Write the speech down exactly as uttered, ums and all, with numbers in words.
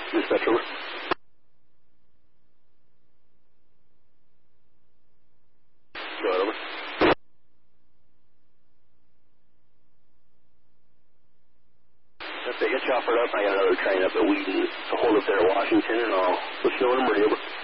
Dispatch over. Go ahead, over. If they get choppered up, I got another train up at Wheaton to hold up there at Washington, and I'll let you know when I'm ready, over.